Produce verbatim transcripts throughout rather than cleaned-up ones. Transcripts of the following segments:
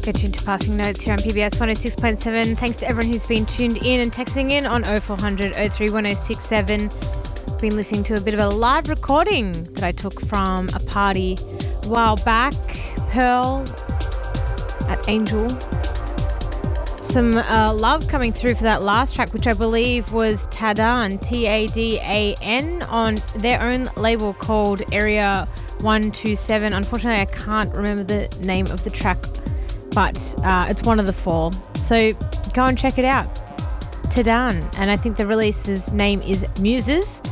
Get you into passing notes here on P B S one oh six point seven. Thanks to everyone who's been tuned in and texting in on oh four hundred oh three one oh six seven. Been listening to a bit of a live recording that I took from a party a while back. Pearl at Angel. Some uh, love coming through for that last track, which I believe was Tadan, T A D A N, on their own label called Area one two seven. Unfortunately, I can't remember the name of the track, but uh, it's one of the four. So go and check it out. Tadan. And I think the release's name is Muses.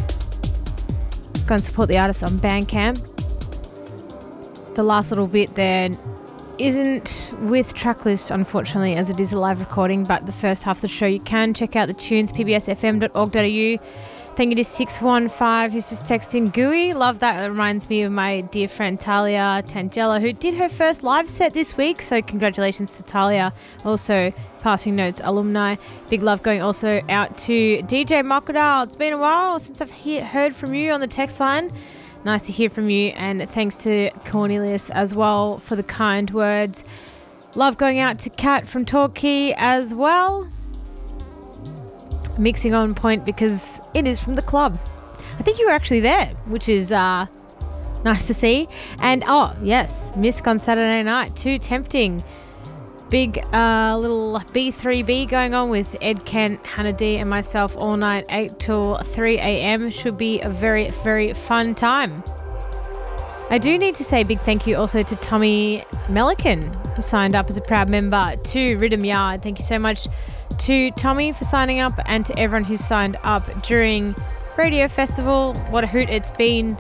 Go and support the artist on Bandcamp. The last little bit there isn't with tracklist, unfortunately, as it is a live recording, but the first half of the show you can check out the tunes, p b s f m dot org dot a u. Thank you to six one five who's just texting Gooey. Love that. It reminds me of my dear friend Talia Tangella, who did her first live set this week. So congratulations to Talia. Also, Passing Notes alumni. Big love going also out to D J Mokadal. It's been a while since I've he- heard from you on the text line. Nice to hear from you. And thanks to Cornelius as well for the kind words. Love going out to Kat from Torquay as well. Mixing on point because it is from the club. I think you were actually there, which is uh, nice to see. And oh, yes, Misk on Saturday night, too tempting. Big uh, little B three B going on with Ed Kent, Hannah D and myself all night, eight till three a.m. Should be a very, very fun time. I do need to say a big thank you also to Tommy Melican, who signed up as a proud member to Rhythm Yard. Thank you so much to Tommy for signing up and to everyone who's signed up during Radio Festival. What a hoot it's been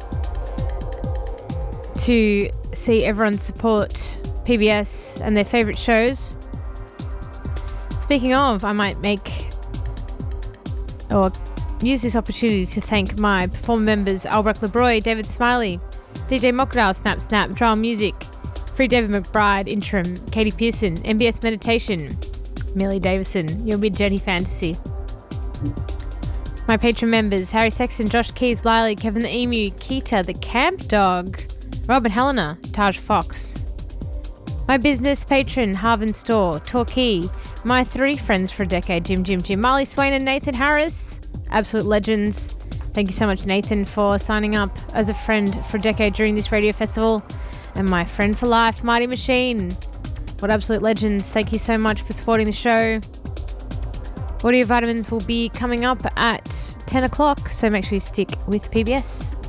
to see everyone support P B S and their favourite shows. Speaking of, I might make or use this opportunity to thank my performer members Albrecht LeBroy, David Smiley, D J Mokradal, Snap Snap, Drum Music, Free David McBride, Interim, Katie Pearson, M B S Meditation, Millie Davison, Your Mid-Journey Fantasy. My patron members, Harry Sexton, Josh Keys, Lily, Kevin the Emu, Keita the Camp Dog, Robin Helena, Taj Fox. My business patron, Harvin Store, Torquay. My three friends for a decade, Jim Jim Jim, Marley Swain and Nathan Harris. Absolute legends. Thank you so much, Nathan, for signing up as a friend for a decade during this radio festival. And my friend for life, Mighty Machine. What absolute legends. Thank you so much for supporting the show. Audio Vitamins will be coming up at ten o'clock, so make sure you stick with P B S.